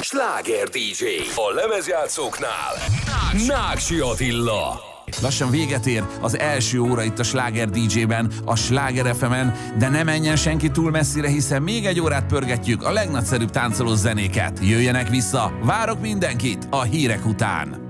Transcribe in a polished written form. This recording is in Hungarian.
Sláger DJ. A lemezjátszóknál Náksi Attila. Lassan véget ér az első óra itt a Sláger DJ-ben, a Sláger FM-en, de ne menjen senki túl messzire, hiszen még egy órát pörgetjük a legnagyszerűbb táncoló zenéket. Jöjjenek vissza, várok mindenkit a hírek után.